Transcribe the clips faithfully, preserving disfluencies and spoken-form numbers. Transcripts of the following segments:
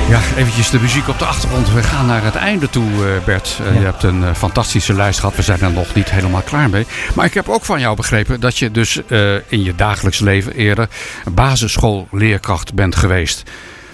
Ja, eventjes de muziek op de achtergrond. We gaan naar het einde toe, Bert. Uh, ja. Je hebt een uh, fantastische lijst gehad. We zijn er nog niet helemaal klaar mee. Maar ik heb ook van jou begrepen dat je dus uh, in je dagelijks leven eerder basisschoolleerkracht bent geweest.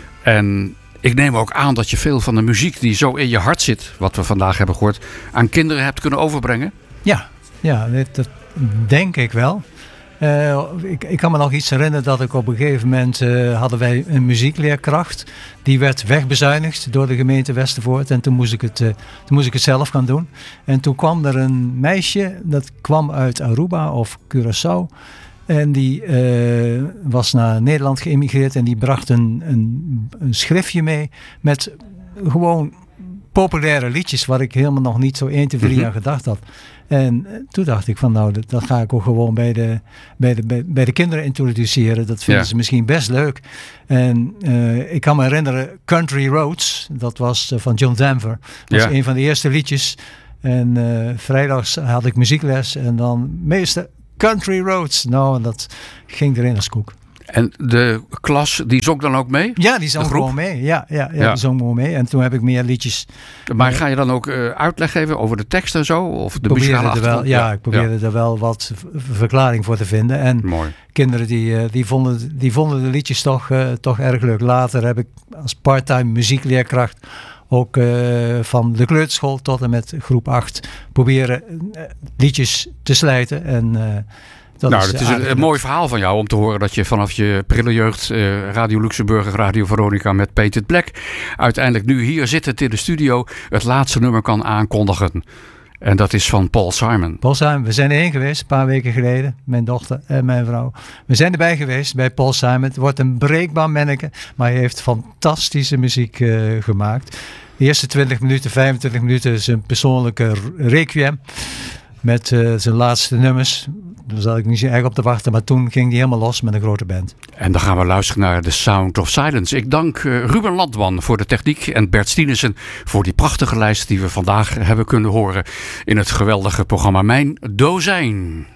En ik neem ook aan dat je veel van de muziek die zo in je hart zit, wat we vandaag hebben gehoord, aan kinderen hebt kunnen overbrengen. Ja, ja dat, dat denk ik wel. Uh, ik, ik kan me nog iets herinneren dat ik op een gegeven moment uh, hadden wij een muziekleerkracht. Die werd wegbezuinigd door de gemeente Westervoort. En toen moest ik het, uh, toen moest ik het zelf gaan doen. En toen kwam er een meisje, dat kwam uit Aruba of Curaçao. En die uh, was naar Nederland geëmigreerd. En die bracht een, een, een schriftje mee met gewoon populaire liedjes. Waar ik helemaal nog niet zo één, twee, drie mm-hmm. aan gedacht had. En toen dacht ik van nou, dat, dat ga ik ook gewoon bij de, bij de, bij, bij de kinderen introduceren. Dat vinden ja. ze misschien best leuk. En uh, ik kan me herinneren, Country Roads, dat was uh, van John Denver. Dat was ja. een van de eerste liedjes. En uh, vrijdags had ik muziekles en dan meeste Country Roads. Nou, dat ging erin als koek. En de klas, die zong dan ook mee? Ja, die zong gewoon mee. Ja, ja, ja, ja, die zong gewoon mee. En toen heb ik meer liedjes. Maar ga je dan ook uh, uitleg geven over de tekst en zo? Of de muzikale achtergrond? Ja, ja, ik probeerde ja. er wel wat verklaring voor te vinden. En mooi. Kinderen die, uh, die, vonden, die vonden de liedjes toch, uh, toch erg leuk. Later heb ik als parttime muziekleerkracht ook uh, van de kleuterschool tot en met groep acht proberen uh, liedjes te slijten. En uh, Dat nou, is het is een, een mooi verhaal van jou om te horen dat je vanaf je prille jeugd uh, Radio Luxemburg, Radio Veronica met Painted Black uiteindelijk nu hier zittend in de studio het laatste nummer kan aankondigen. En dat is van Paul Simon. Paul Simon, we zijn erheen geweest een paar weken geleden, mijn dochter en mijn vrouw. We zijn erbij geweest bij Paul Simon. Het wordt een breekbaar manneke, maar hij heeft fantastische muziek uh, gemaakt. De eerste twintig minuten, vijfentwintig minuten zijn persoonlijke requiem met uh, zijn laatste nummers. Daar zat ik niet zo erg op te wachten, maar toen ging hij helemaal los met een grote band. En dan gaan we luisteren naar The Sound of Silence. Ik dank uh, Ruben Landman voor de techniek en Bert Stienesen voor die prachtige lijst die we vandaag hebben kunnen horen in het geweldige programma Mijn Dozijn.